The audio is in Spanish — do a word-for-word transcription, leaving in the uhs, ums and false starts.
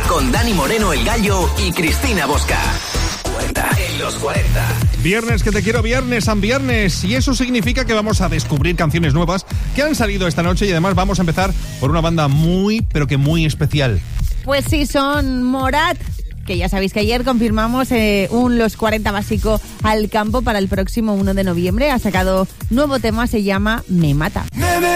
con Dani Moreno el Gallo y Cristina Bosca. cuarenta en los cuarenta. Viernes que te quiero, viernes, San Viernes. Y eso significa que vamos a descubrir canciones nuevas que han salido esta noche y además vamos a empezar por una banda muy, pero que muy especial. Pues sí, son Morat, que ya sabéis que ayer confirmamos eh, un Los cuarenta básico al campo para el próximo uno de noviembre. Ha sacado nuevo tema, se llama Me Mata. Me